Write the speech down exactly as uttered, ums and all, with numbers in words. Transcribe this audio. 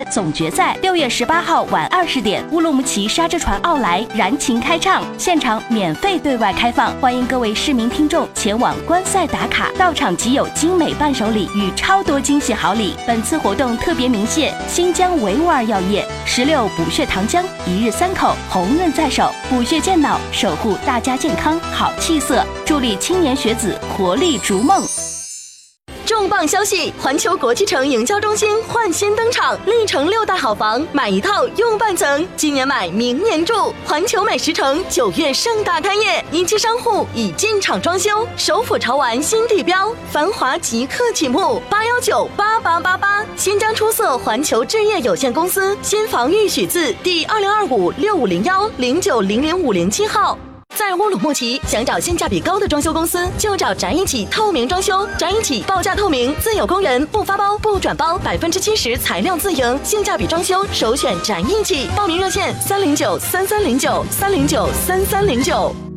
总决赛。六月十八号晚二十点，乌鲁木齐沙之船奥莱燃情开唱，现场免费对外开放，欢迎各位市民听众前往观赛打卡，到场即有精美伴手礼与超多惊喜好礼。本次活动特别鸣谢新疆维吾尔药业、石榴补血糖浆、一日三口、红润在手，补血健脑，守护大家健康好气色，助力青年学子活力逐梦。 重磅消息！环球国际城营销中心焕新登场，历城六大好房，买一套用半层，今年买明年住。环球美食城九月盛大开业，一期商户已进场装修，首府潮玩新地标，繁华即刻启幕。八幺九八八八八，新疆出色环球置业有限公司新房预许字第二零二五六五零幺零九零零五零七号。在乌鲁木齐，想找性价比高的装修公司，就找宅一起透明装修。宅一起报价透明，自有工人，不发包不转包，百分之七十材料自营，性价比装修首选宅一起。报名热线：三零九三三零九三零九三三零九。